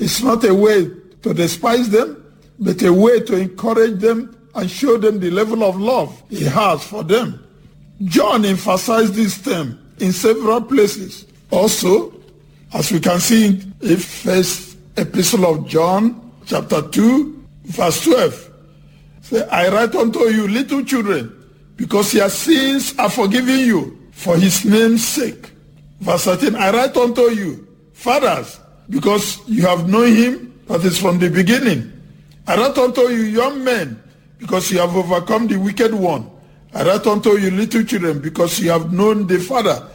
It's not a way to despise them, but a way to encourage them and show them the level of love he has for them. John emphasized this term in several places. Also, as we can see in the first epistle of John, chapter 2, verse 12, say, I write unto you, little children, because your sins are forgiven you for his name's sake. Verse 13, I write unto you, fathers, because you have known him that is from the beginning. I write unto you, young men, because you have overcome the wicked one. I write unto you, little children, because you have known the Father.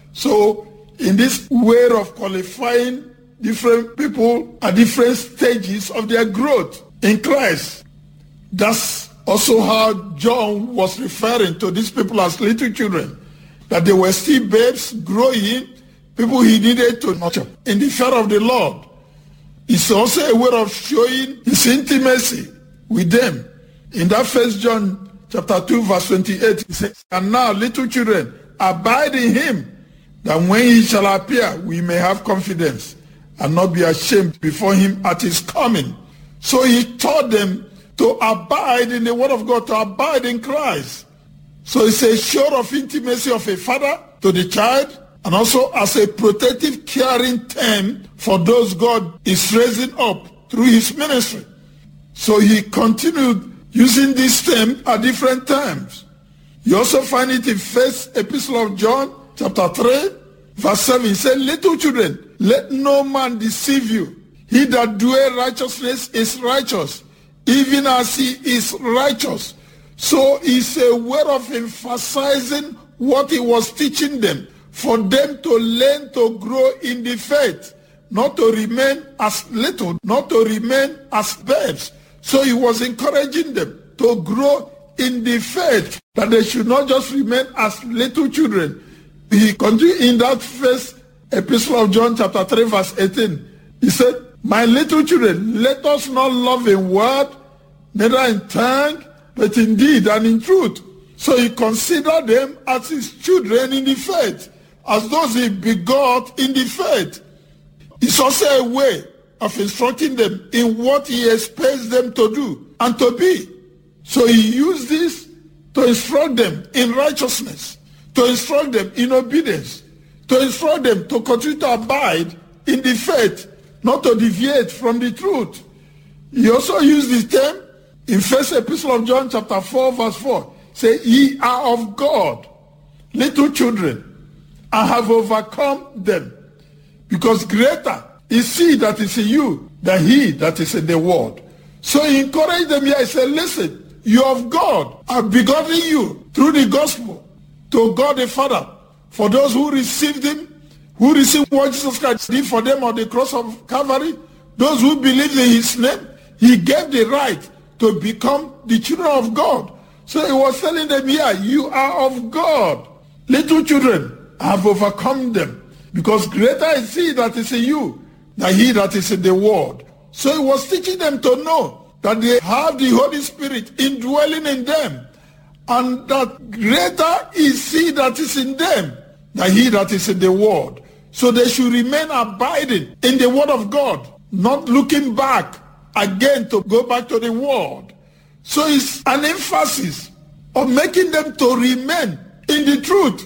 So, in this way of qualifying different people at different stages of their growth in Christ, that's also how John was referring to these people as little children, that they were still babes growing, people he needed to nurture in the fear of the Lord. It's also a way of showing his intimacy with them. In that 1 John chapter 2 verse 28, he says, and now little children, abide in him, that when he shall appear, we may have confidence and not be ashamed before him at his coming. So he taught them to abide in the word of God, to abide in Christ. So it's a show of intimacy of a father to the child, and also as a protective, caring term for those God is raising up through his ministry. So he continued using this term at different times. You also find it in first epistle of John, chapter 3, verse 7. He said, little children, let no man deceive you. He that doeth righteousness is righteous, even as he is righteous. So it's a way of emphasizing what he was teaching them, for them to learn to grow in the faith, not to remain as little, not to remain as babes. So he was encouraging them to grow in the faith, that they should not just remain as little children. He continued in that first epistle of John chapter 3 verse 18. He said, my little children, let us not love in word, neither in tongue, but in deed and in truth. So he considered them as his children in the faith, as those he begot in the faith. It's also a way of instructing them in what he expects them to do and to be. So he used this to instruct them in righteousness, to instruct them in obedience, to instruct them to continue to abide in the faith, not to deviate from the truth. He also used this term in first epistle of John chapter 4 verse 4. Say, ye are of God, little children, and have overcome them, because greater is he that is in you than he that is in the world. So he encouraged them here. He said, listen, you of God have begotten you through the gospel to God the Father. For those who received him, who received what Jesus Christ did for them on the cross of Calvary, those who believed in his name, he gave the right to become the children of God. So he was telling them here, you are of God. Little children, have overcome them, because greater is he that is in you than he that is in the world. So he was teaching them to know that they have the Holy Spirit indwelling in them, and that greater is he that is in them than he that is in the world. So they should remain abiding in the word of God, not looking back again to go back to the world. So it's an emphasis of making them to remain in the truth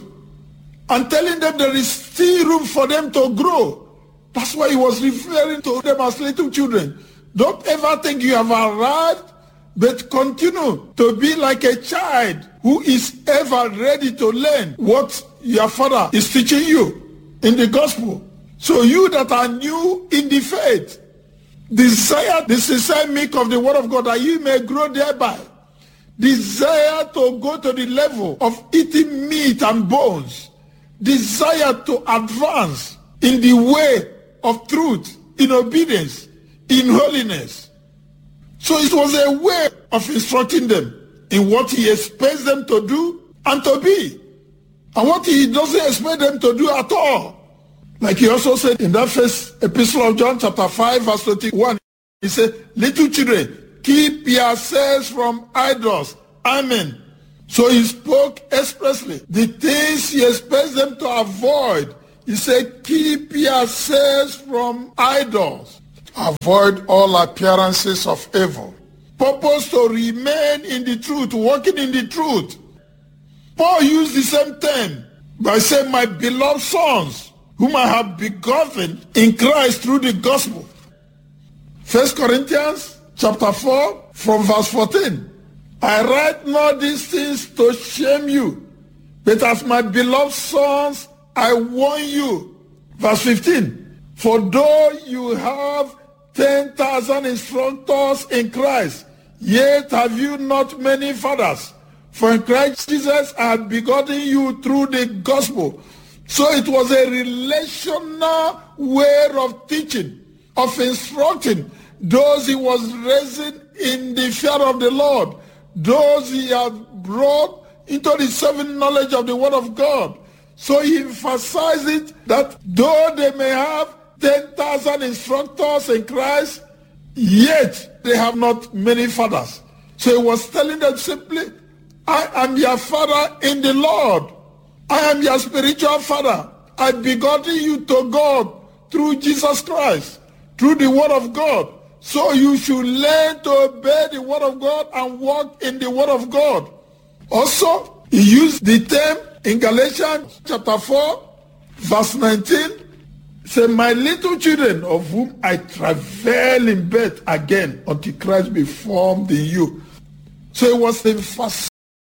and telling them there is still room for them to grow. That's why he was referring to them as little children. Don't ever think you have arrived, but continue to be like a child who is ever ready to learn what your father is teaching you in the gospel. So you that are new in the faith, desire the sincere milk of the word of God, that you may grow thereby. Desire to go to the level of eating meat and bones. Desire to advance in the way of truth, in obedience, in holiness. So it was a way of instructing them in what he expects them to do and to be, and what he doesn't expect them to do at all. Like he also said in that first epistle of John chapter 5 verse 21, he said, little children, keep yourselves from idols. Amen. So he spoke expressly the things he expects them to avoid. He said, keep yourselves from idols. Avoid all appearances of evil. Purpose to remain in the truth, walking in the truth. Paul used the same term by saying, my beloved sons, whom I have begotten in Christ through the gospel. 1 Corinthians chapter 4 from verse 14. I write not these things to shame you, but as my beloved sons, I warn you. Verse 15. For though you have 10,000 instructors in Christ, yet have you not many fathers. For in Christ Jesus I have begotten you through the gospel. So it was a relational way of teaching, of instructing those he was raising in the fear of the Lord, those he had brought into the saving knowledge of the word of God. So he emphasized it that though they may have 10,000 instructors in Christ, yet they have not many fathers. So he was telling them simply, I am your father in the Lord. I am your spiritual father. I begotten you to God through Jesus Christ, through the word of God. So you should learn to obey the word of God and walk in the word of God. Also, he used the term in Galatians chapter 4, verse 19. Say, my little children, of whom I travail in birth again until Christ be formed in you. So it was emphasizing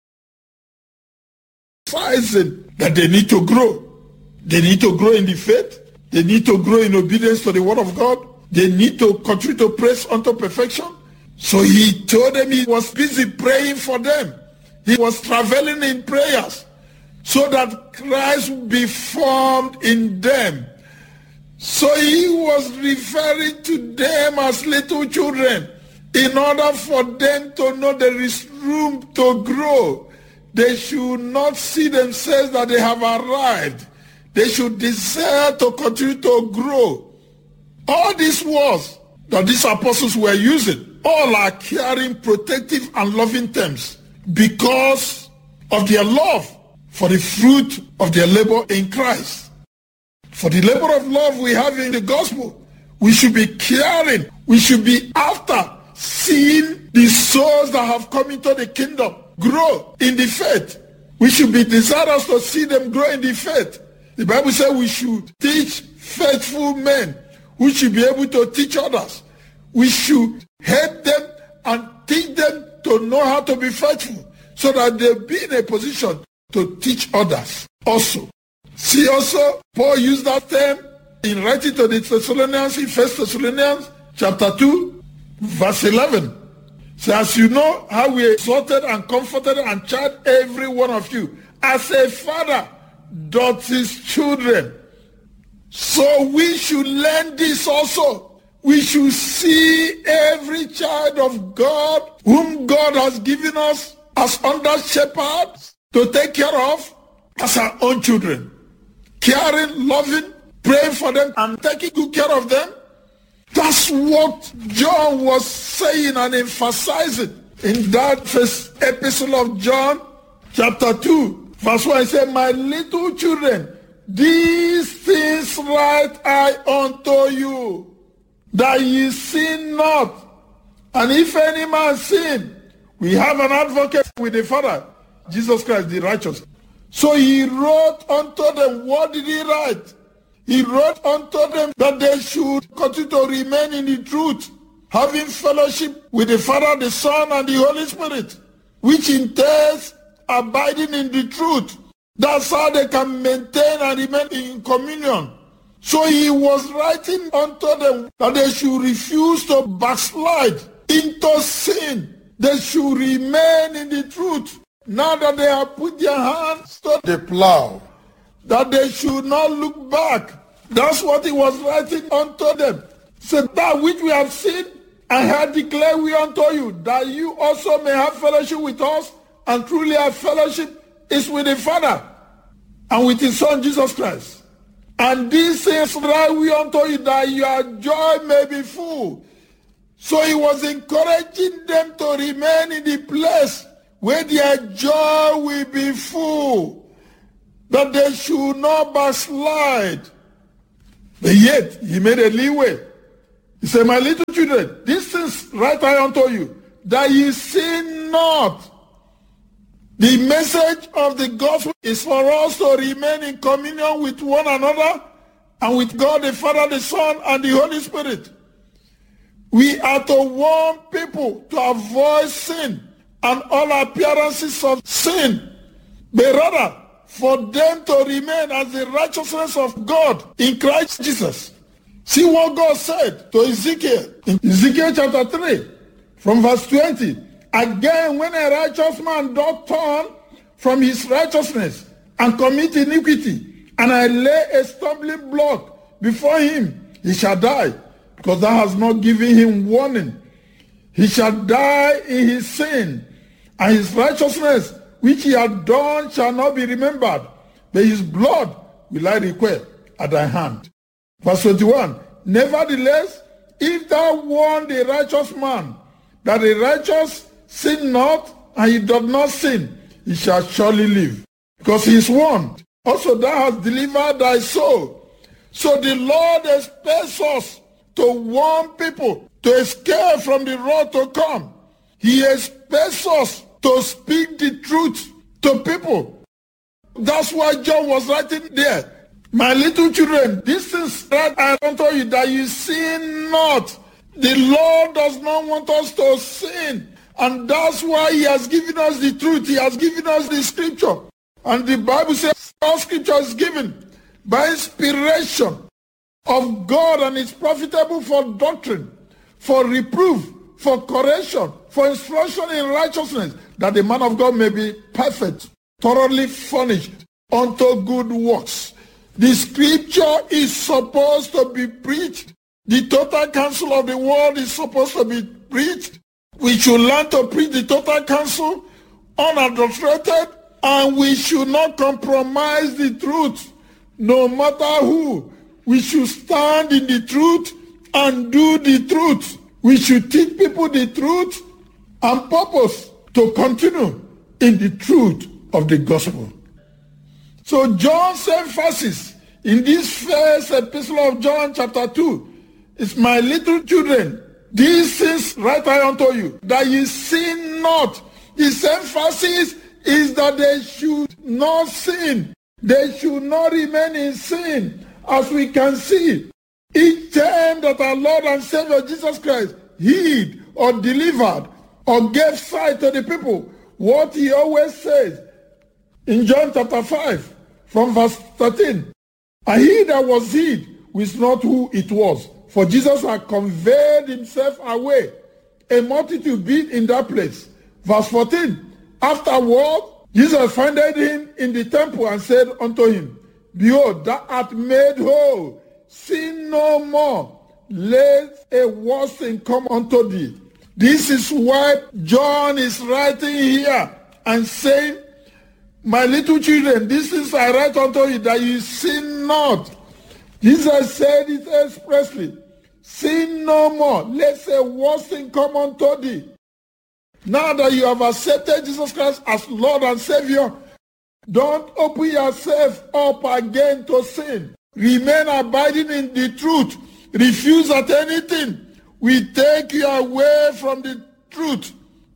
that they need to grow. They need to grow in the faith. They need to grow in obedience to the word of God. They need to continue to press unto perfection. So he told them he was busy praying for them. He was traveling in prayers so that Christ would be formed in them. So he was referring to them as little children in order for them to know there is room to grow. They should not see themselves that they have arrived. They should desire to continue to grow. All these words that these apostles were using, all are carrying protective and loving terms because of their love for the fruit of their labor in Christ. For the labor of love we have in the gospel, we should be caring. We should be after seeing the souls that have come into the kingdom grow in the faith. We should be desirous to see them grow in the faith. The Bible says we should teach faithful men who should be able to teach others. We should help them and teach them to know how to be faithful so that they'll be in a position to teach others also. See also, Paul used that term in writing to the Thessalonians in 1 Thessalonians chapter 2, verse 11. So as you know how we exhorted and comforted and charged every one of you, as a father doth his children. So we should learn this also. We should see every child of God whom God has given us as under shepherds to take care of as our own children. Caring, loving, praying for them and taking good care of them. That's what John was saying and emphasizing in that first epistle of John, chapter 2, verse 1. He said, my little children, these things write I unto you, that ye sin not. And if any man sin, we have an advocate with the Father, Jesus Christ the righteous. So he wrote unto them, what did he write? He wrote unto them that they should continue to remain in the truth, having fellowship with the Father, the Son, and the Holy Spirit, which entails abiding in the truth. That's how they can maintain and remain in communion. So he was writing unto them that they should refuse to backslide into sin. They should remain in the truth. Now that they have put their hands to the plow, that they should not look back. That's what he was writing unto them. So that which we have seen and have declared we unto you, that you also may have fellowship with us, and truly our fellowship is with the Father and with his Son Jesus Christ. And these things write we unto you, that your joy may be full. So he was encouraging them to remain in the place where their joy will be full, that they should not backslide. But yet, he made a leeway. He said, my little children, these things write I unto you, that ye sin not. The message of the gospel is for us to remain in communion with one another and with God the Father, the Son, and the Holy Spirit. We are to warn people to avoid sin and all appearances of sin, but rather for them to remain as the righteousness of God in Christ Jesus. See what God said to Ezekiel in Ezekiel chapter 3 from verse 20. Again, when a righteous man doth turn from his righteousness and commit iniquity, and I lay a stumbling block before him, he shall die, because thou hast not given him warning. He shall die in his sin, and his righteousness which he had done shall not be remembered, but his blood will I require at thy hand. Verse 21, nevertheless, if thou warn the righteous man that the righteous sin not, and he doth not sin, he shall surely live, because he is warned. Also thou hast delivered thy soul. So the Lord expects us to warn people to escape from the wrath to come. He expects us to speak the truth to people. That's why John was writing there. My little children, this is that I unto you, that you sin not. The Lord does not want us to sin. And that's why he has given us the truth. He has given us the scripture. And the Bible says all scripture is given by inspiration of God, and is profitable for doctrine, for reproof, for correction, for instruction in righteousness, that the man of God may be perfect, thoroughly furnished unto good works. The scripture is supposed to be preached. The total counsel of the world is supposed to be preached. We should learn to preach the total counsel unadulterated, and we should not compromise the truth, no matter who. We should stand in the truth and do the truth. We should teach people the truth and purpose to continue in the truth of the gospel. So John's emphasis in this first epistle of John chapter 2 is, my little children, these things write I unto you, that ye sin not. His emphasis is that they should not sin. They should not remain in sin. As we can see, each time that our Lord and Savior Jesus Christ healed or delivered or gave sight to the people, what he always says in John chapter 5 from verse 13, and he that was healed wist not who it was, for Jesus had conveyed himself away. A multitude being in that place. Verse 14, afterward, Jesus found him in the temple and said unto him, behold, thou art made whole. Sin no more, lest a worse thing come unto thee. This is why John is writing here and saying, my little children, this is I write unto you, that you sin not. Jesus said it expressly. Sin no more, lest a worse thing come unto thee. Now that you have accepted Jesus Christ as Lord and Savior, don't open yourself up again to sin. Remain abiding in the truth. Refuse at anything will take you away from the truth.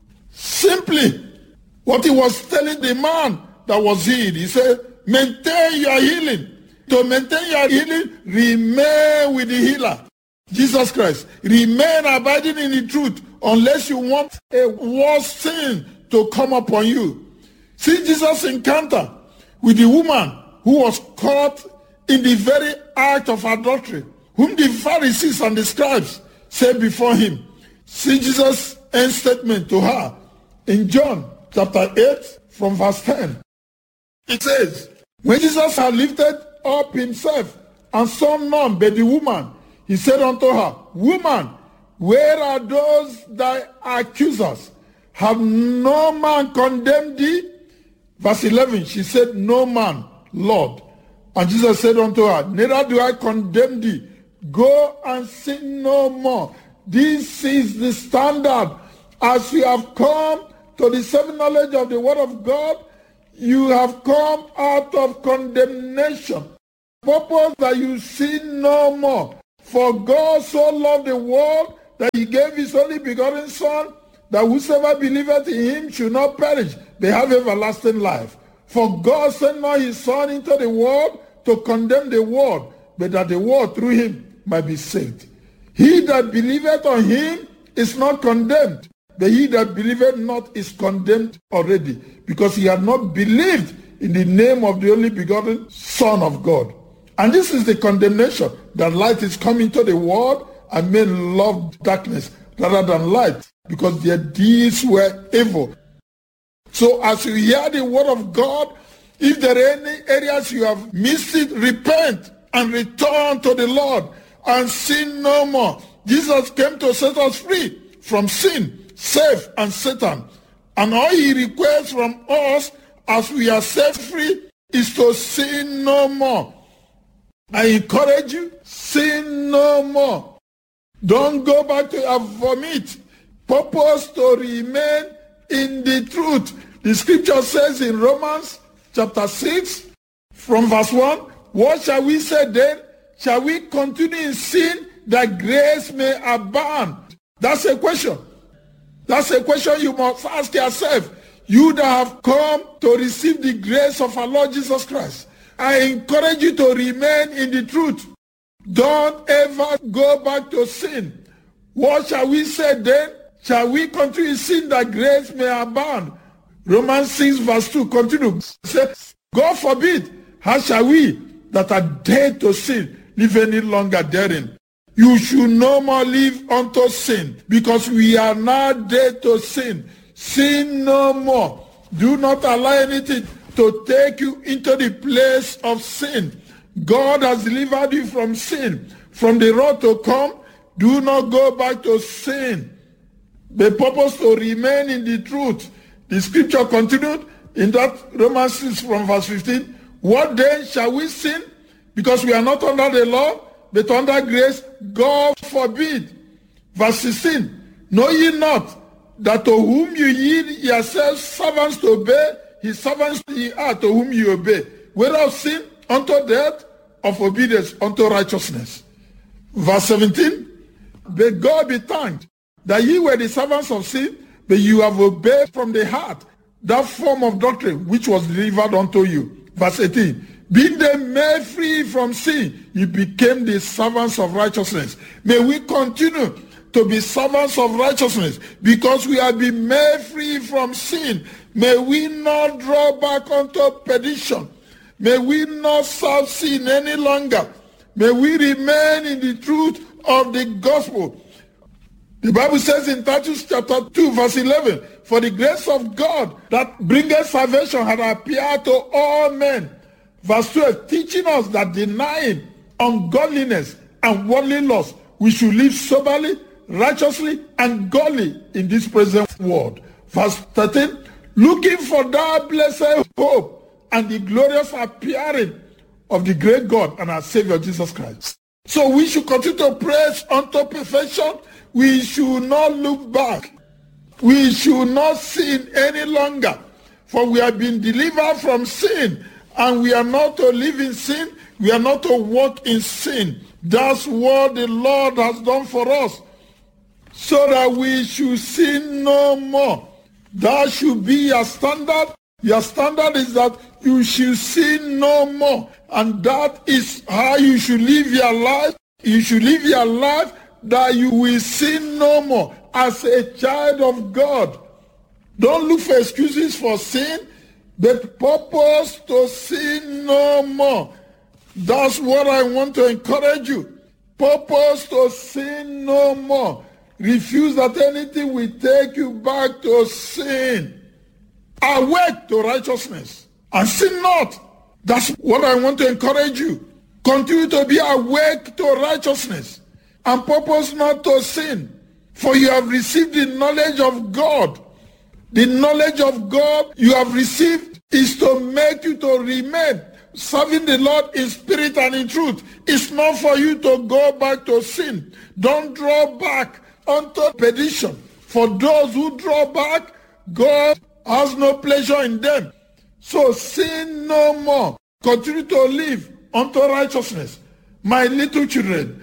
Simply, what he was telling the man that was healed, he said, maintain your healing. To maintain your healing, remain with the healer, Jesus Christ. Remain abiding in the truth, unless you want a worse sin to come upon you. See Jesus' encounter with the woman who was caught in the very act of adultery, whom the Pharisees and the scribes said before him. See Jesus' end statement to her in John chapter 8 from verse 10. It says, when Jesus had lifted up himself and saw none but the woman, he said unto her, woman, where are those thy accusers? Have no man condemned thee? Verse 11, she said, no man, Lord. And Jesus said unto her, neither do I condemn thee. Go and sin no more. This is the standard. As you have come to the saving knowledge of the word of God, you have come out of condemnation. Purpose that you sin no more. For God so loved the world that he gave his only begotten Son, that whosoever believeth in him should not perish, but have everlasting life. For God sent not his Son into the world to condemn the world, but that the world through him might be saved. He that believeth on him is not condemned, but he that believeth not is condemned already, because he had not believed in the name of the only begotten Son of God. And this is the condemnation, that light is come into the world, and men loved darkness rather than light, because their deeds were evil. So as you hear the word of God, if there are any areas you have missed it, repent and return to the Lord and sin no more. Jesus came to set us free from sin, self, and Satan. And all he requires from us as we are set free is to sin no more. I encourage you, sin no more. Don't go back to your vomit. Purpose to remain in the truth. The scripture says in Romans chapter 6 from verse 1, what shall we say then? Shall we continue in sin that grace may abound? That's a question. That's a question you must ask yourself. You that have come to receive the grace of our Lord Jesus Christ, I encourage you to remain in the truth. Don't ever go back to sin. What shall we say then? Shall we continue in sin that grace may abound? Romans 6 verse 2 continues. Says, God forbid, how shall we that are dead to sin live any longer therein? You should no more live unto sin, because we are now dead to sin. Sin no more. Do not allow anything to take you into the place of sin. God has delivered you from sin, from the wrath to come. Do not go back to sin. The purpose to remain in the truth. The scripture continued in that Romans 6 from verse 15. What then shall we sin? Because we are not under the law, but under grace. God forbid. Verse 16. Know ye not that to whom you yield yourselves servants to obey, his servants ye are to whom you obey, whether of sin unto death, of obedience unto righteousness. Verse 17. But God be thanked that ye were the servants of sin, but you have obeyed from the heart that form of doctrine which was delivered unto you. Verse 18. Being then made free from sin, you became the servants of righteousness. May we continue to be servants of righteousness, because we have been made free from sin. May we not draw back unto perdition. May we not serve sin any longer. May we remain in the truth of the gospel. The Bible says in Titus chapter 2 verse 11, for the grace of God that bringeth salvation had appeared to all men. Verse 12, teaching us that denying ungodliness and worldly lust, we should live soberly, righteously, and godly in this present world. Verse 13, looking for that blessed hope and the glorious appearing of the great God and our Savior Jesus Christ. So we should continue to press unto perfection. We should not look back. We should not sin any longer, for we have been delivered from sin, and we are not to live in sin. We are not to walk in sin. That's what the Lord has done for us, so that we should sin no more. That should be your standard. Your standard is that you should sin no more, and that is how you should live your life. You should live your life that you will sin no more as a child of God. Don't look for excuses for sin, but purpose to sin no more. That's what I want to encourage you. Purpose to sin no more. Refuse that anything will take you back to sin. Awake to righteousness and sin not. That's what I want to encourage you. Continue to be awake to righteousness and purpose not to sin. For you have received the knowledge of God. The knowledge of God you have received is to make you to remain serving the Lord in spirit and in truth. It's not for you to go back to sin. Don't draw back unto perdition. For those who draw back, God has no pleasure in them. So sin no more. Continue to live unto righteousness. My little children,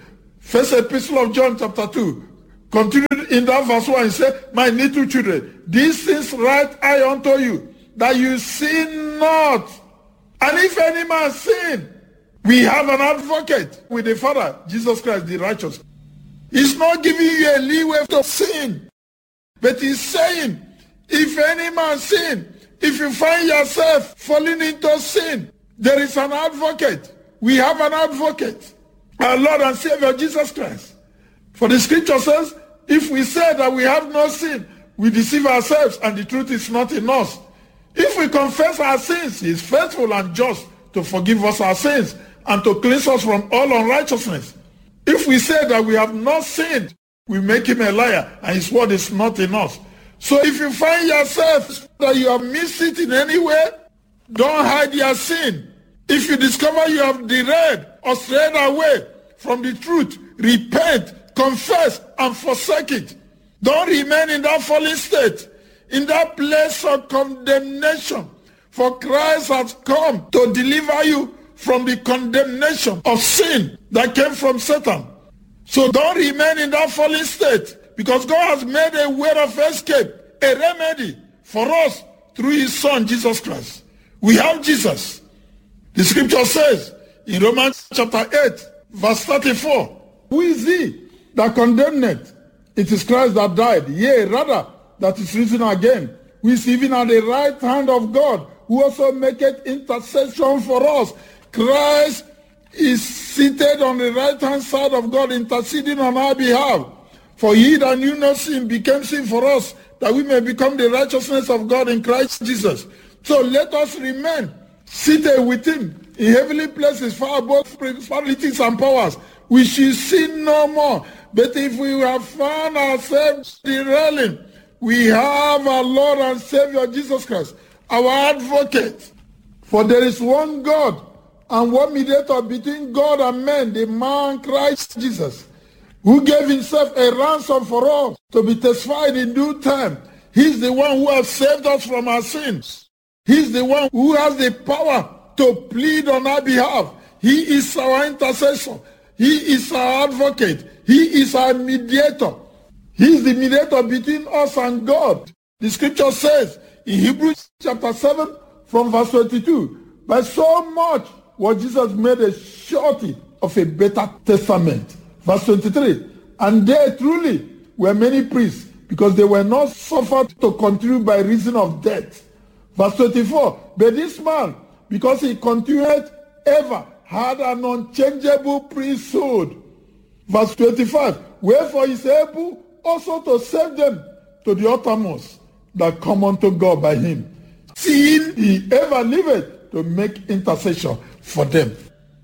First Epistle of John chapter 2, continued in that verse 1, he said, my little children, these things write I unto you, that you sin not. And if any man sin, we have an advocate with the Father, Jesus Christ the righteous. He's not giving you a leeway to sin, but he's saying, if any man sin, if you find yourself falling into sin, there is an advocate. We have an advocate, our Lord and Savior Jesus Christ. For the scripture says, if we say that we have no sin, we deceive ourselves and the truth is not in us. If we confess our sins, he is faithful and just to forgive us our sins and to cleanse us from all unrighteousness. If we say that we have not sinned, we make him a liar and his word is not in us. So if you find yourself that you have missed it in any way, don't hide your sin. If you discover you have derailed or strayed away from the truth, repent, confess, and forsake it. Don't remain in that fallen state, in that place of condemnation. For Christ has come to deliver you from the condemnation of sin that came from Satan. So don't remain in that fallen state, because God has made a way of escape, a remedy for us through his Son, Jesus Christ. We have Jesus. The scripture says in Romans chapter 8, verse 34, who is he that condemneth? It is Christ that died, yea, rather, that is risen again, who is even at the right hand of God, who also maketh intercession for us. Christ is seated on the right hand side of God, interceding on our behalf. For he that knew no sin became sin for us, that we may become the righteousness of God in Christ Jesus. So let us remain seated with him in heavenly places, far above principalities and powers. We shall sin no more. But if we have found ourselves derailing, we have our Lord and Savior Jesus Christ, our advocate. For there is one God and one mediator between God and men, the man Christ Jesus, who gave himself a ransom for all to be testified in due time. He's the one who has saved us from our sins. He's the one who has the power to plead on our behalf. He is our intercessor. He is our advocate. He is our mediator. He is the mediator between us and God. The scripture says in Hebrews chapter 7 from verse 22, by so much was Jesus made a surety of a better testament. Verse 23, and they truly were many priests, because they were not suffered to continue by reason of death. Verse 24, but this man, because he continued ever, had an unchangeable priesthood. Verse 25, wherefore he is able also to save them to the uttermost that come unto God by him, seeing he ever liveth to make intercession for them.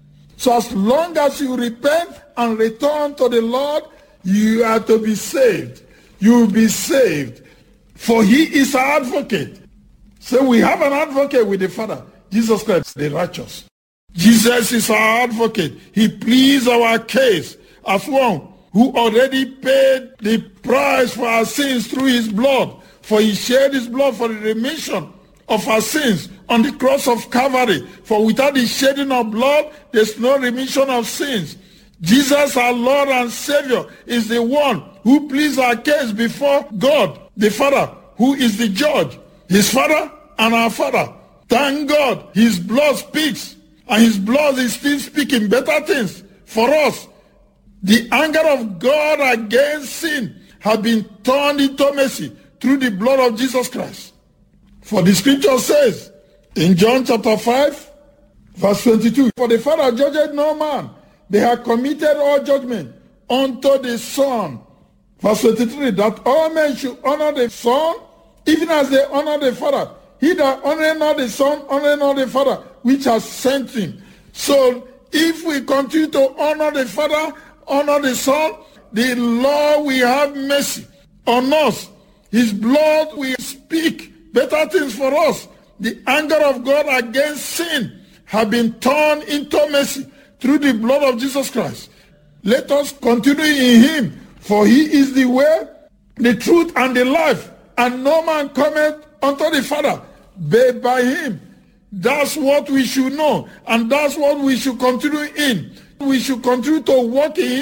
So as long as you repent and return to the Lord, you are to be saved. You will be saved. For he is our advocate. So we have an advocate with the Father, Jesus Christ, the righteous. Jesus is our advocate. He pleads our case as one who already paid the price for our sins through his blood. For he shed his blood for the remission of our sins on the cross of Calvary. For without the shedding of blood, there's no remission of sins. Jesus, our Lord and Savior, is the one who pleads our case before God, the Father, who is the judge, his Father and our Father. Thank God, his blood speaks, and his blood is still speaking better things for us. The anger of God against sin has been turned into mercy through the blood of Jesus Christ. For the scripture says in John chapter 5, verse 22, for the Father judged no man, they have committed all judgment unto the Son. Verse 23, that all men should honor the Son, even as they honor the Father. He that honoreth not the Son, honoreth not the Father, which has sent him. So if we continue to honor the Father, honor the Son, the Lord will have mercy on us. His blood will speak better things for us. The anger of God against sin has been turned into mercy through the blood of Jesus Christ. Let us continue in him, for he is the way, the truth, and the life, and no man cometh unto the Father but by him. That's what we should know, and that's what we should continue in. We should continue to walk in him,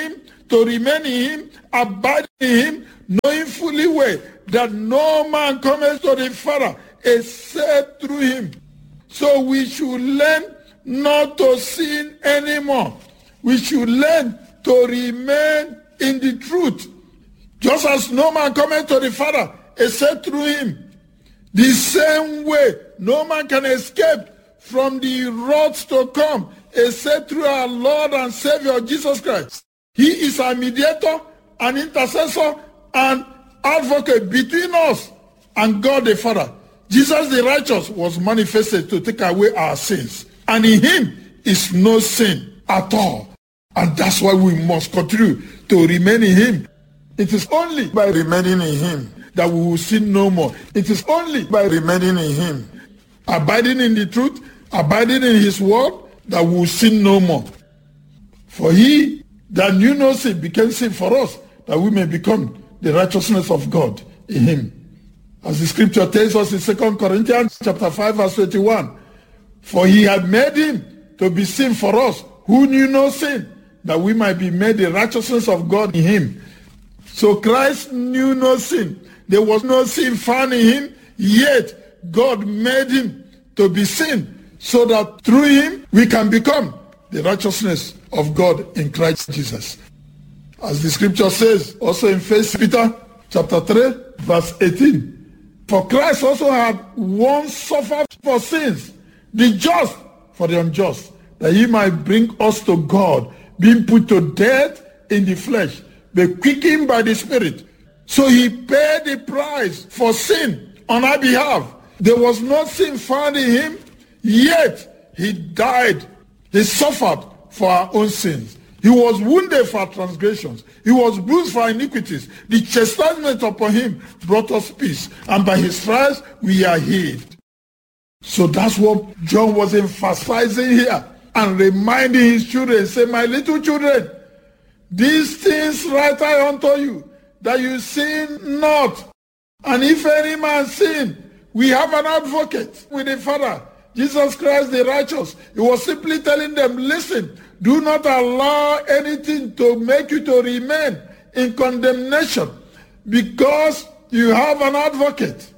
to remain in him, abide in him, knowing fully well that no man cometh to the Father except through him. So we should learn not to sin anymore. We should learn to remain in the truth. Just as no man cometh to the Father except through him. The same way, no man can escape from the wrath to come except through our Lord and Savior Jesus Christ. He is our mediator, an intercessor, and advocate between us and God the Father. Jesus the righteous was manifested to take away our sins. And in him is no sin at all. And that's why we must continue to remain in him. It is only by remaining in him that we will sin no more. It is only by remaining in him, abiding in the truth, abiding in his word, that we will sin no more. For he that knew no sin became sin for us, that we may become the righteousness of God in him. As the scripture tells us in 2 Corinthians chapter 5 verse 21, for he had made him to be sin for us who knew no sin, that we might be made the righteousness of God in him. So Christ knew no sin. There was no sin found in him, yet God made him to be sin, so that through him we can become the righteousness of God in Christ Jesus. As the scripture says also in 1 Peter chapter 3 verse 18, for Christ also had once suffered for sins, the just for the unjust, that he might bring us to God, being put to death in the flesh, but quickened by the Spirit. So he paid the price for sin on our behalf. There was no sin found in him, yet he died. He suffered for our own sins. He was wounded for our transgressions. He was bruised for our iniquities. The chastisement upon him brought us peace. And by his stripes we are healed. So that's what John was emphasizing here and reminding his children. Say, my little children, these things write I unto you, that you sin not. And if any man sin, we have an advocate with the Father, Jesus Christ the righteous. He was simply telling them, listen, do not allow anything to make you to remain in condemnation, because you have an advocate.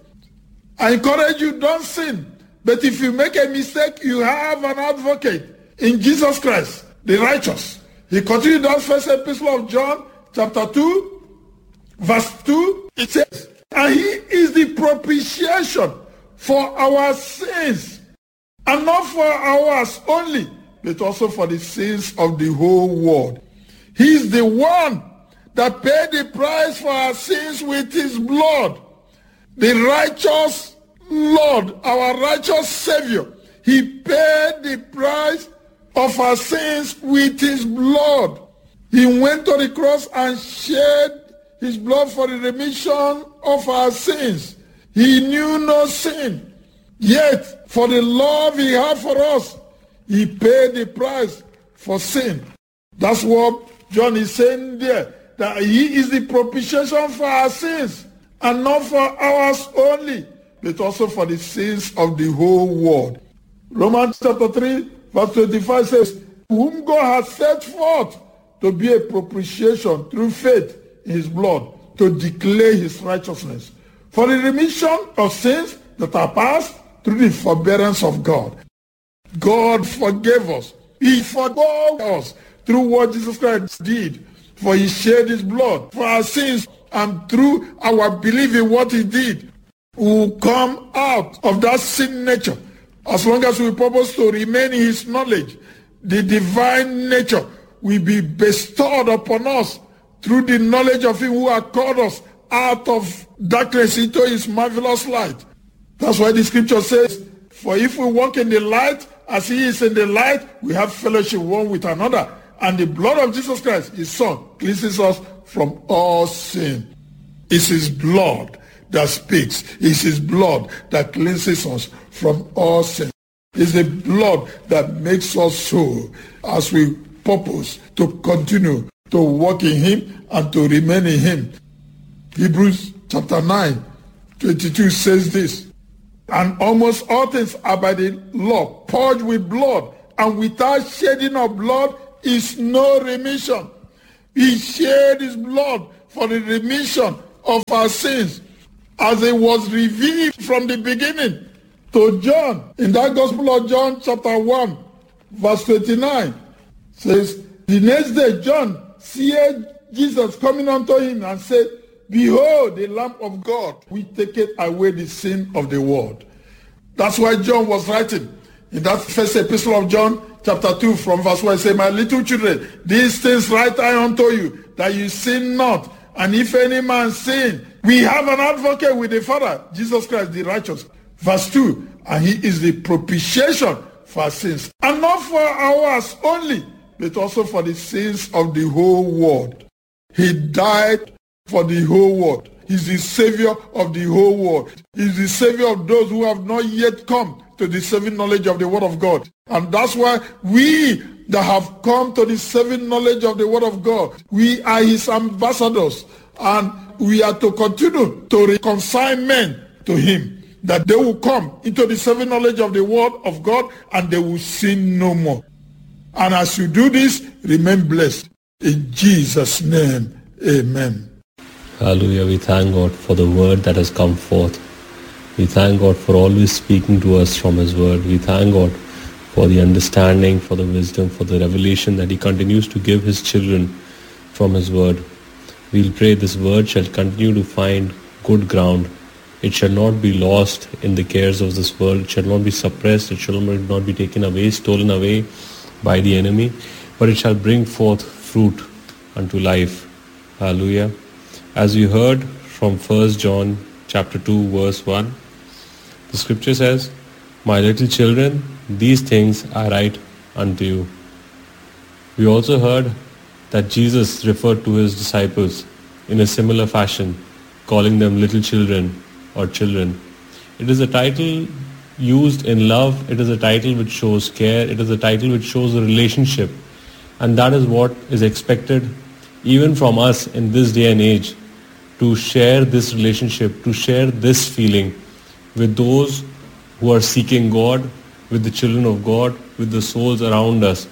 I encourage you, don't sin. But if you make a mistake, you have an advocate in Jesus Christ the righteous. He continued on first epistle of John chapter 2 verse 2. It says, and he is the propitiation for our sins, and not for ours only, but also for the sins of the whole world. He is the one that paid the price for our sins with his blood. The righteous Lord, our righteous Savior, he paid the price of our sins with his blood. He went to the cross and shed his blood for the remission of our sins. He knew no sin. Yet, for the love he had for us, he paid the price for sin. That's what John is saying there, that he is the propitiation for our sins, and not for ours only, but also for the sins of the whole world. Romans chapter 3 verse 25 says, whom God has set forth to be a propitiation through faith in his blood, to declare his righteousness, for the remission of sins that are past through the forbearance of God. God forgave us. He forgave us through what Jesus Christ did, for he shed his blood for our sins, and through our belief in what he did, we will come out of that sin nature. As long as we purpose to remain in his knowledge, the divine nature will be bestowed upon us through the knowledge of him who has called us out of darkness into his marvelous light. That's why the scripture says, for if we walk in the light as he is in the light, we have fellowship one with another. And the blood of Jesus Christ, his son, cleanses us from all sin. It's his blood that speaks. It's his blood that cleanses us from all sin. It's the blood that makes us so, as we purpose to continue to walk in him and to remain in him. Hebrews chapter 9, 22 says this, and almost all things are by the law purged with blood, and without shedding of blood is no remission. He shed his blood for the remission of our sins, as it was revealed from the beginning to John. In that Gospel of John chapter 1, verse 29, says, the next day John seeth Jesus coming unto him and said, behold, the Lamb of God, which taketh away the sin of the world. That's why John was writing in that first epistle of John, chapter 2, from verse 1, say, my little children, these things write I unto you, that you sin not. And if any man sin, we have an advocate with the Father, Jesus Christ the righteous. Verse 2, and he is the propitiation for our sins. And not for ours only, but also for the sins of the whole world. He died for the whole world. He's the Savior of the whole world. He's the Savior of those who have not yet come to the saving knowledge of the Word of God. And that's why we that have come to the saving knowledge of the Word of God, we are his ambassadors. And we are to continue to reconcile men to him, that they will come into the saving knowledge of the Word of God and they will sin no more. And as you do this, remain blessed. In Jesus' name, amen. Hallelujah. We thank God for the word that has come forth. We thank God for always speaking to us from his word. We thank God for the understanding, for the wisdom, for the revelation that he continues to give his children from his word. We'll pray this word shall continue to find good ground. It shall not be lost in the cares of this world. It shall not be suppressed. It shall not be taken away, stolen away by the enemy, but it shall bring forth fruit unto life. Hallelujah. As we heard from 1 John chapter 2 verse 1, the scripture says, my little children, these things I write unto you. We also heard that Jesus referred to his disciples in a similar fashion, calling them little children or children. It is a title used in love. It is a title which shows care. It is a title which shows a relationship. And that is what is expected even from us in this day and age, to share this relationship, to share this feeling with those who are seeking God, with the children of God, with the souls around us.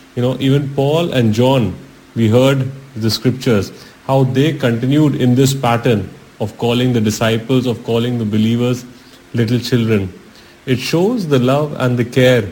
Even Paul and John, we heard the scriptures, how they continued in this pattern of calling the disciples, of calling the believers little children. It shows the love and the care,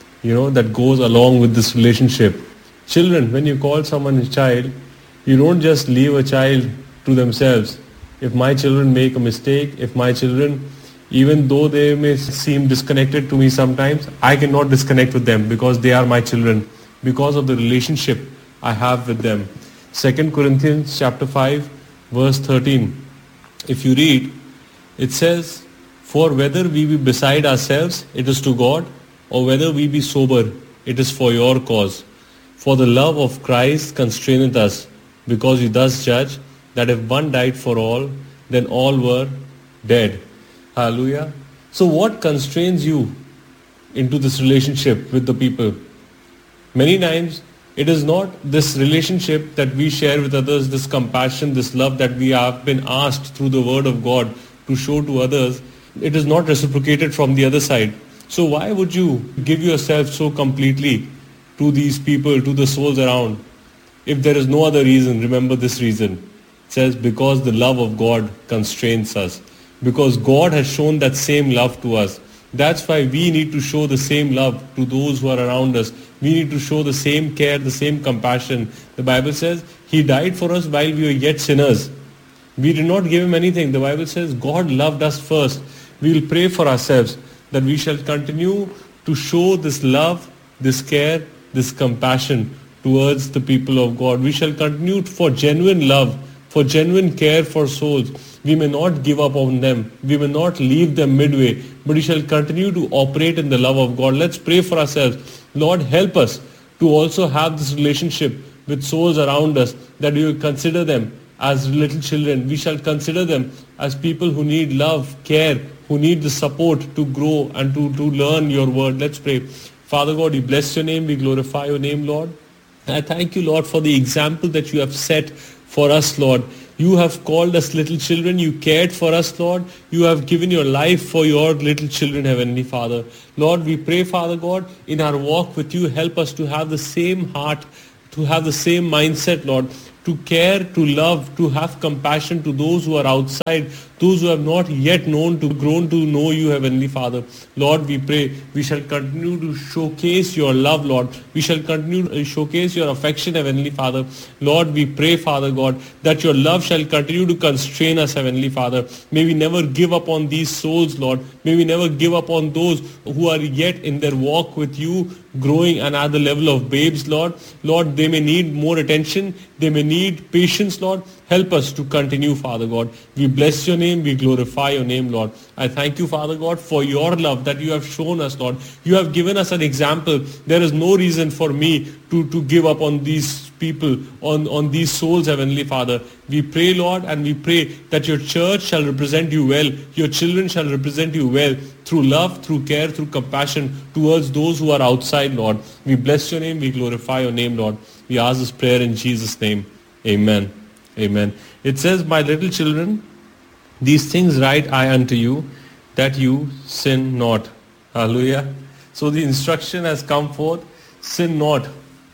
that goes along with this relationship. Children, when you call someone a child, you don't just leave a child to themselves. If my children make a mistake, if my children, even though they may seem disconnected to me sometimes, I cannot disconnect with them because they are my children, because of the relationship I have with them. 2 Corinthians chapter 5 verse 13. If you read, it says, for whether we be beside ourselves, it is to God, or whether we be sober, it is for your cause. For the love of Christ constraineth us, because you thus judge that if one died for all, then all were dead. Hallelujah. So what constrains you into this relationship with the people? Many times it is not this relationship that we share with others, this compassion, this love that we have been asked through the word of God to show to others. It is not reciprocated from the other side. So why would you give yourself so completely to these people, to the souls around? If there is no other reason, remember this reason. It says, because the love of God constrains us. Because God has shown that same love to us. That's why we need to show the same love to those who are around us. We need to show the same care, the same compassion. The Bible says, he died for us while we were yet sinners. We did not give him anything. The Bible says, God loved us first. We will pray for ourselves that we shall continue to show this love, this care, this compassion towards the people of God. We shall continue for genuine love, for genuine care for souls. We may not give up on them. We may not leave them midway, but we shall continue to operate in the love of God. Let's pray for ourselves. Lord, help us to also have this relationship with souls around us, that we will consider them as little children. We shall consider them as people who need love, care, who need the support to grow and to learn your word. Let's pray. Father God, we bless your name. We glorify your name, Lord. And I thank you, Lord, for the example that you have set for us, Lord. You have called us little children. You cared for us, Lord. You have given your life for your little children, Heavenly Father. Lord, we pray, Father God, in our walk with you, help us to have the same heart, to have the same mindset, Lord, to care, to love, to have compassion to those who are outside, those who have not yet grown to know you, Heavenly Father. Lord, we pray we shall continue to showcase your love, Lord. We shall continue to showcase your affection, Heavenly Father. Lord, we pray, Father God, that your love shall continue to constrain us, Heavenly Father. May we never give up on these souls, Lord. May we never give up on those who are yet in their walk with you, growing and at the level of babes, Lord. Lord, they may need more attention. They may need patience, Lord. Help us to continue, Father God. We bless your name. We glorify your name, Lord. I thank you, Father God, for your love that you have shown us, Lord. You have given us an example. There is no reason for me to give up on these people, on these souls, Heavenly Father. We pray, Lord, and we pray that your church shall represent you well. Your children shall represent you well through love, through care, through compassion towards those who are outside, Lord. We bless your name. We glorify your name, Lord. We ask this prayer in Jesus' name. Amen. Amen. It says, my little children, these things write I unto you, that you sin not. Hallelujah. So the instruction has come forth, sin not.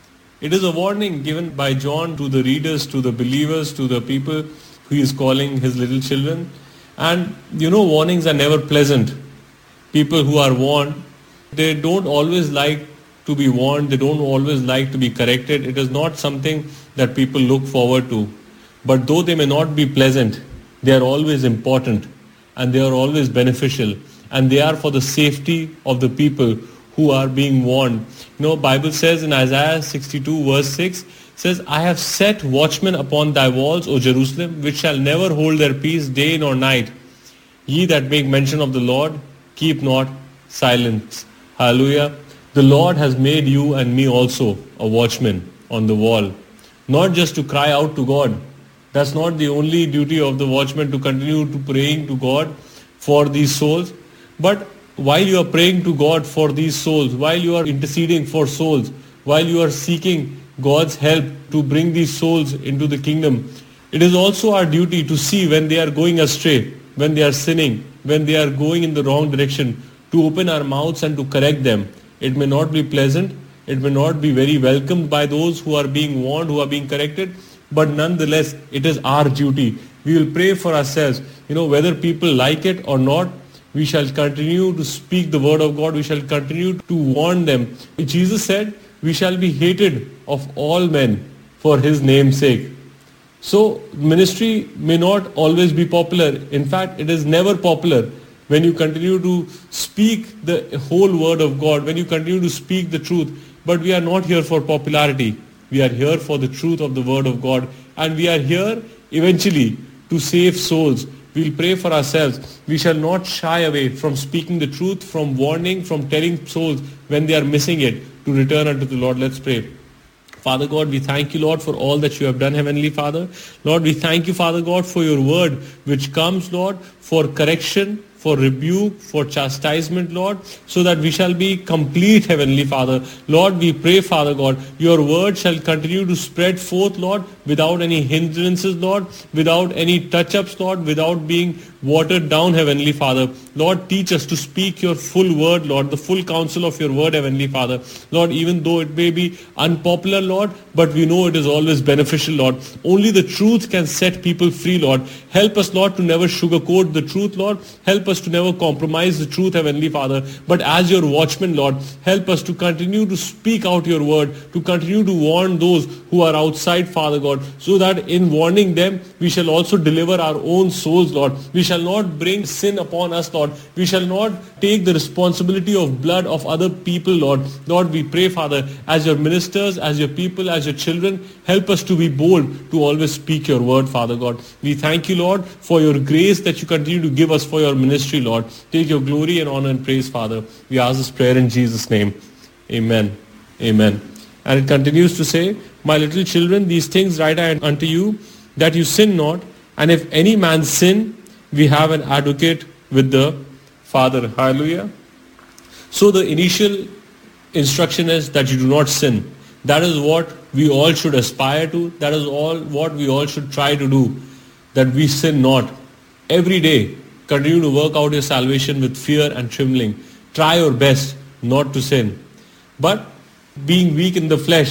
It is a warning given by John to the readers, to the believers, to the people who he is calling his little children. And warnings are never pleasant. People who are warned, they don't always like to be warned. They don't always like to be corrected. It is not something that people look forward to. But though they may not be pleasant, they are always important and they are always beneficial, and they are for the safety of the people who are being warned. Bible says in Isaiah 62 verse 6, says, I have set watchmen upon thy walls, O Jerusalem, which shall never hold their peace day nor night. Ye that make mention of the Lord, keep not silence. Hallelujah. The Lord has made you and me also a watchman on the wall. Not just to cry out to God. That's not the only duty of the watchman, to continue to praying to God for these souls. But while you are praying to God for these souls, while you are interceding for souls, while you are seeking God's help to bring these souls into the kingdom, it is also our duty to see when they are going astray, when they are sinning, when they are going in the wrong direction, to open our mouths and to correct them. It may not be pleasant. It may not be very welcomed by those who are being warned, who are being corrected. But nonetheless, it is our duty. We will pray for ourselves. Whether people like it or not, we shall continue to speak the word of God. We shall continue to warn them. Jesus said, we shall be hated of all men for his name's sake. So ministry may not always be popular. In fact, it is never popular when you continue to speak the whole word of God, when you continue to speak the truth. But we are not here for popularity. We are here for the truth of the word of God. And we are here eventually to save souls. We will pray for ourselves. We shall not shy away from speaking the truth, from warning, from telling souls when they are missing it, to return unto the Lord. Let's pray. Father God, we thank you, Lord, for all that you have done, Heavenly Father. Lord, we thank you, Father God, for your word, which comes, Lord, for correction, for rebuke, for chastisement, Lord, so that we shall be complete, Heavenly Father. Lord, we pray, Father God, your word shall continue to spread forth, Lord, without any hindrances, Lord, without any touch-ups, Lord, without being watered down, Heavenly Father. Lord, teach us to speak your full word, Lord, the full counsel of your word, Heavenly Father. Lord, even though it may be unpopular, Lord, but we know it is always beneficial, Lord. Only the truth can set people free, Lord. Help us, Lord, to never sugarcoat the truth, Lord. Help us to never compromise the truth, Heavenly Father. But as your watchmen, Lord, help us to continue to speak out your word, to continue to warn those who are outside, Father God, so that in warning them, we shall also deliver our own souls, Lord. We shall not bring sin upon us, Lord. We shall not take the responsibility of blood of other people, Lord. Lord, we pray, Father, as your ministers, as your people, as your children, help us to be bold to always speak your word, Father God. We thank you, Lord, for your grace that you continue to give us for your ministry, Lord. Take your glory and honor and praise, Father. We ask this prayer in Jesus' name. Amen. Amen. And it continues to say, my little children, these things write I unto you, that you sin not. And if any man sin, we have an advocate with the Father. Hallelujah. So the initial instruction is that you do not sin. That is what we all should aspire to. That is all what we all should try to do. That we sin not. Every day, continue to work out your salvation with fear and trembling. Try your best not to sin. But being weak in the flesh,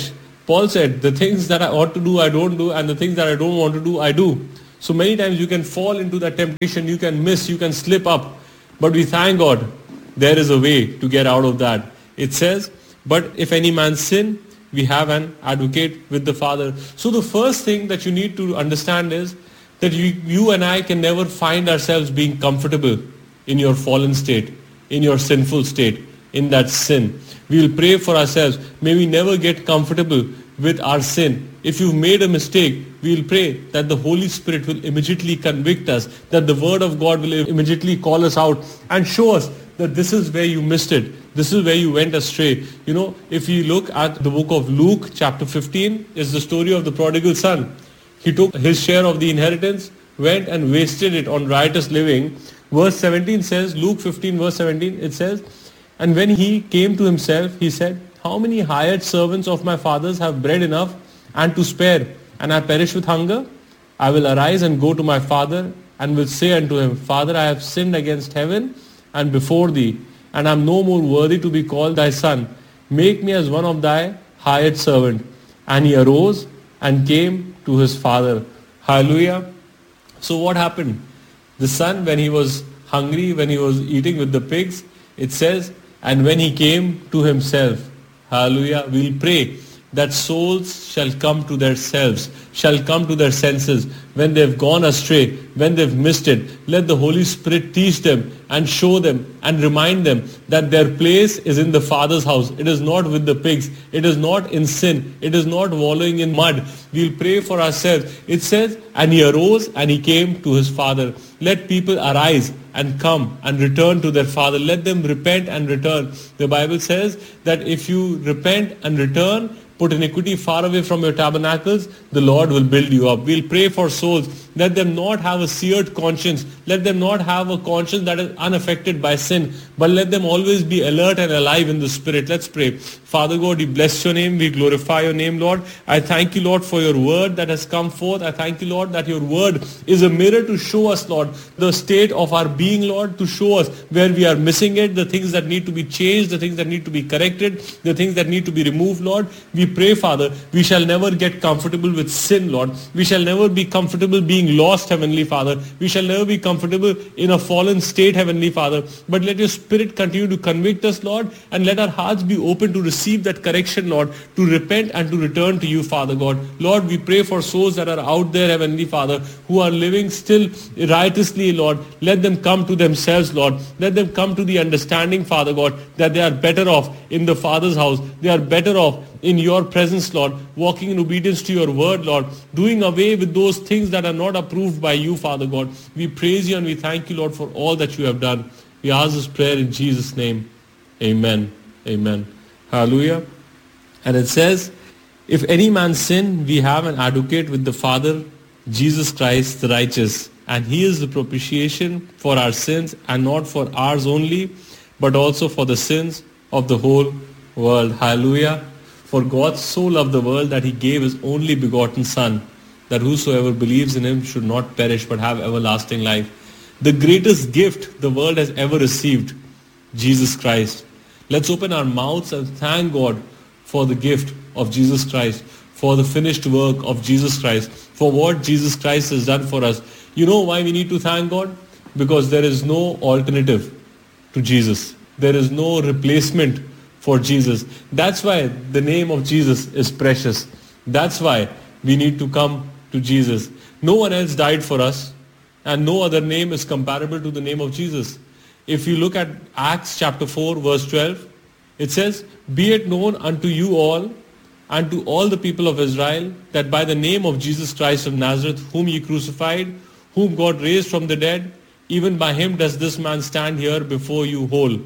Paul said, the things that I ought to do, I don't do, and the things that I don't want to do, I do. So many times you can fall into that temptation, you can miss, you can slip up. But we thank God, there is a way to get out of that. It says, but if any man sin, we have an advocate with the Father. So the first thing that you need to understand is that you and I can never find ourselves being comfortable in your fallen state, in your sinful state, in that sin. We will pray for ourselves. May we never get comfortable with our sin. If you've made a mistake, we will pray that the Holy Spirit will immediately convict us, that the Word of God will immediately call us out and show us that this is where you missed it. This is where you went astray. You know, if you look at the book of Luke, chapter 15, is the story of the prodigal son. He took his share of the inheritance, went and wasted it on riotous living. Verse 17 says, Luke 15 verse 17, it says, and when he came to himself, he said, how many hired servants of my father's have bread enough and to spare, and I perish with hunger? I will arise and go to my father, and will say unto him, Father, I have sinned against heaven and before thee, and I am no more worthy to be called thy son. Make me as one of thy hired servant. And he arose and came to his father. Hallelujah. So what happened? The son, when he was hungry, when he was eating with the pigs, it says, and when he came to himself, hallelujah, we'll pray that souls shall come to their selves, shall come to their senses when they've gone astray, when they've missed it. Let the Holy Spirit teach them and show them and remind them that their place is in the Father's house. It is not with the pigs. It is not in sin. It is not wallowing in mud. We'll pray for ourselves. It says, and he arose and he came to his father. Let people arise and come and return to their father. Let them repent and return. The Bible says that if you repent and return, put iniquity far away from your tabernacles, the Lord will build you up. We'll pray for souls. Let them not have a seared conscience. Let them not have a conscience that is unaffected by sin. But let them always be alert and alive in the Spirit. Let's pray. Father God, we bless your name. We glorify your name, Lord. I thank you, Lord, for your word that has come forth. I thank you, Lord, that your word is a mirror to show us, Lord, the state of our being, Lord, to show us where we are missing it, the things that need to be changed, the things that need to be corrected, the things that need to be removed, Lord. We pray, Father, we shall never get comfortable with sin, Lord. We shall never be comfortable being lost, Heavenly Father. We shall never be comfortable in a fallen state, Heavenly Father. But let your Spirit continue to convict us, Lord, and let our hearts be open to receive that correction, Lord, to repent and to return to you, Father God. Lord, we pray for souls that are out there, Heavenly Father, who are living still riotously, Lord. Let them come to themselves, Lord. Let them come to the understanding, Father God, that they are better off in the Father's house. They are better off in your presence, Lord, walking in obedience to your word, Lord, doing away with those things that are not approved by you, Father God. We praise you and we thank you, Lord, for all that you have done. We ask this prayer in Jesus' name. Amen. Amen. Hallelujah. And it says, if any man sin, we have an advocate with the Father, Jesus Christ the righteous. And he is the propitiation for our sins, and not for ours only, but also for the sins of the whole world. Hallelujah. For God so loved the world that he gave his only begotten Son, that whosoever believes in him should not perish but have everlasting life. The greatest gift the world has ever received, Jesus Christ. Let's open our mouths and thank God for the gift of Jesus Christ, for the finished work of Jesus Christ, for what Jesus Christ has done for us. You know why we need to thank God? Because there is no alternative to Jesus. There is no replacement for Jesus. That's why the name of Jesus is precious. That's why we need to come to Jesus. No one else died for us, and no other name is comparable to the name of Jesus. If you look at Acts chapter 4 verse 12, it says, be it known unto you all and to all the people of Israel that by the name of Jesus Christ of Nazareth, whom ye crucified, whom God raised from the dead, even by him does this man stand here before you whole.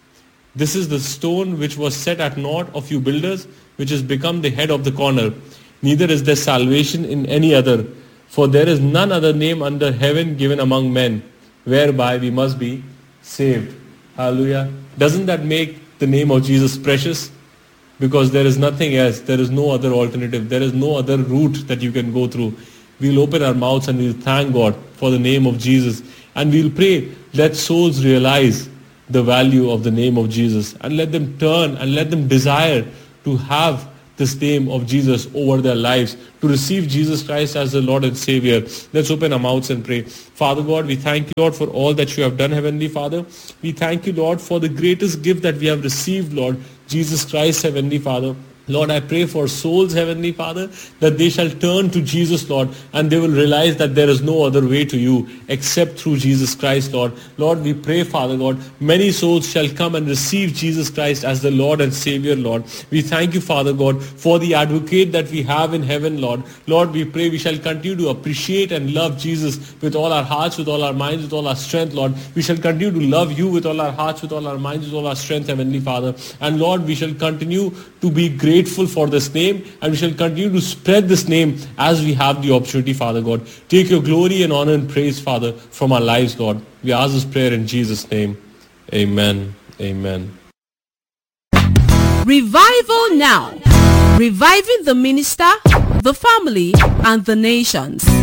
This is the stone which was set at naught of you builders, which has become the head of the corner. Neither is there salvation in any other, for there is none other name under heaven given among men, whereby we must be saved. Hallelujah. Doesn't that make the name of Jesus precious? Because there is nothing else. There is no other alternative. There is no other route that you can go through. We'll open our mouths and we'll thank God for the name of Jesus. And we'll pray, let souls realize the value of the name of Jesus, and let them turn and let them desire to have this name of Jesus over their lives, to receive Jesus Christ as the Lord and Savior. Let's open our mouths and pray. Father God, we thank you, Lord, for all that you have done, Heavenly Father. We thank you, Lord, for the greatest gift that we have received, Lord, Jesus Christ, Heavenly Father. Lord, I pray for souls, Heavenly Father, that they shall turn to Jesus, Lord, and they will realize that there is no other way to you except through Jesus Christ, Lord. Lord, we pray, Father God, many souls shall come and receive Jesus Christ as the Lord and Savior, Lord. We thank you, Father God, for the advocate that we have in heaven, Lord. Lord, we pray we shall continue to appreciate and love Jesus with all our hearts, with all our minds, with all our strength, Lord. We shall continue to love you with all our hearts, with all our minds, with all our strength, Heavenly Father. And Lord, we shall continue to be grateful for this name, and we shall continue to spread this name as we have the opportunity, Father God. Take your glory and honor and praise, Father, from our lives, Lord. We ask this prayer in Jesus' name. Amen. Amen. Revival Now. Reviving the minister, the family, and the nations.